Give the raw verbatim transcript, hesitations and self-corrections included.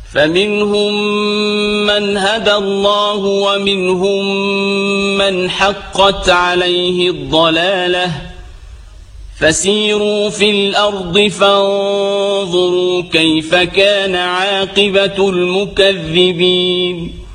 فمنهم من هدى الله ومنهم من حقت عليه الضلالة فسيروا في الأرض فانظروا كيف كان عاقبة المكذبين.